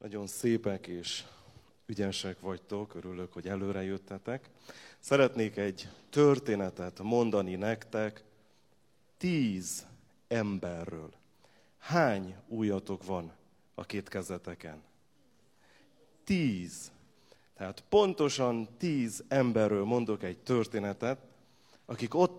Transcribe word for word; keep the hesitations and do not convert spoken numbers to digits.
Nagyon szépek és ügyesek vagytok, örülök, hogy előre jöttetek. Szeretnék egy történetet mondani nektek tíz emberről. Hány ujjatok van a két kezeteken? Tíz. Tehát pontosan tíz emberről mondok egy történetet, akik ott